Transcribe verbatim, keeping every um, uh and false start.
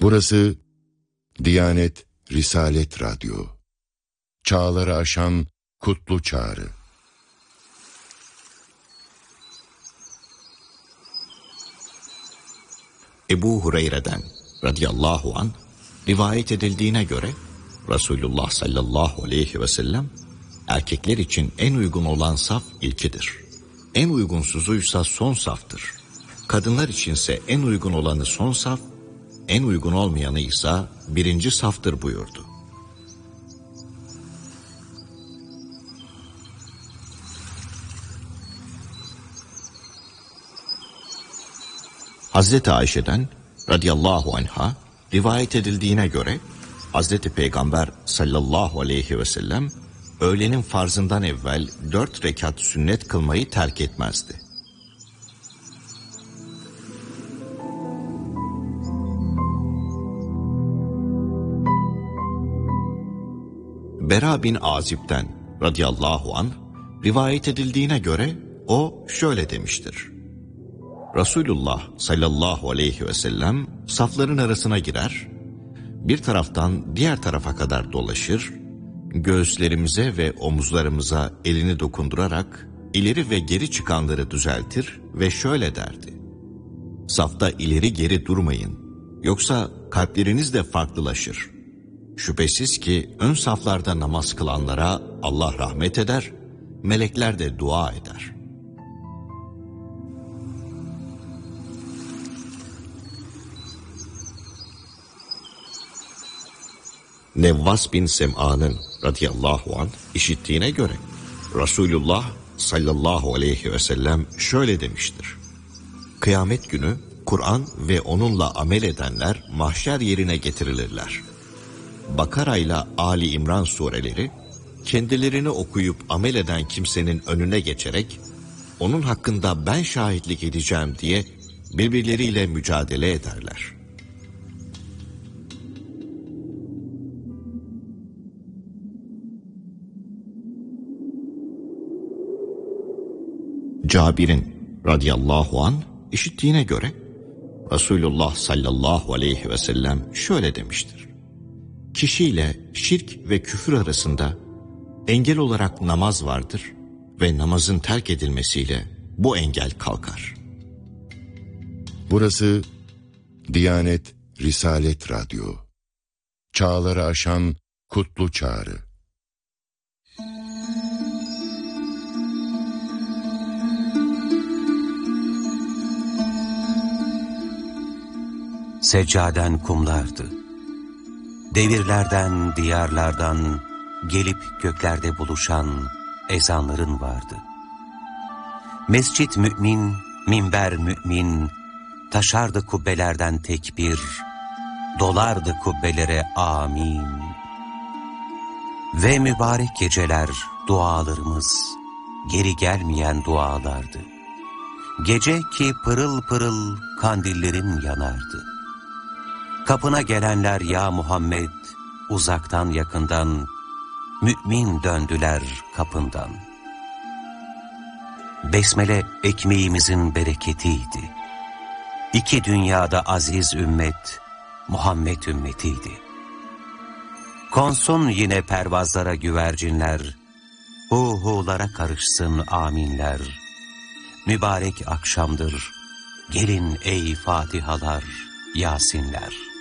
Burası Diyanet Risalet Radyo. Çağları aşan kutlu çağrı. Ebu Hureyre'den radıyallahu anh rivayet edildiğine göre Resulullah sallallahu aleyhi ve sellem erkekler için en uygun olan saf ilkidir. En uygunsuzuysa son saftır. Kadınlar içinse en uygun olanı son saf, en uygun olmayanı ise birinci saftır buyurdu. Hazreti Ayşe'den radıyallahu anha rivayet edildiğine göre Hazreti Peygamber sallallahu aleyhi ve sellem öğlenin farzından evvel dört rekat sünnet kılmayı terk etmezdi. Bera bin Azib'den radıyallahu anh rivayet edildiğine göre o şöyle demiştir. Resulullah sallallahu aleyhi ve sellem safların arasına girer, bir taraftan diğer tarafa kadar dolaşır, göğüslerimize ve omuzlarımıza elini dokundurarak ileri ve geri çıkanları düzeltir ve şöyle derdi. Safta ileri geri durmayın, yoksa kalpleriniz de farklılaşır. Şüphesiz ki ön saflarda namaz kılanlara Allah rahmet eder, melekler de dua eder. Nevvas bin Sem'a'nın radıyallahu anh işittiğine göre Resulullah sallallahu aleyhi ve sellem şöyle demiştir. Kıyamet günü Kur'an ve onunla amel edenler mahşer yerine getirilirler. Bakara ile Ali İmran sureleri kendilerini okuyup amel eden kimsenin önüne geçerek onun hakkında ben şahitlik edeceğim diye birbirleriyle mücadele ederler. Cabir'in radıyallahu anh işittiğine göre Resulullah sallallahu aleyhi ve sellem şöyle demiştir. Kişiyle şirk ve küfür arasında engel olarak namaz vardır ve namazın terk edilmesiyle bu engel kalkar. Burası Diyanet Risalet Radyo. Çağları aşan kutlu çağrı. Seccaden kumlardı. Devirlerden, diyarlardan gelip göklerde buluşan ezanların vardı. Mescit mümin, minber mümin, taşardı kubbelerden tekbir, dolardı kubbelere amin. Ve mübarek geceler dualarımız, geri gelmeyen dualardı. Gece ki pırıl pırıl kandillerin yanardı. Kapına gelenler ya Muhammed, uzaktan yakından, mümin döndüler kapından. Besmele ekmeğimizin bereketiydi. İki dünyada aziz ümmet, Muhammed ümmetiydi. Konsun yine pervazlara güvercinler, hu hulara karışsın aminler. Mübarek akşamdır, gelin ey Fatihalar, Yasinler.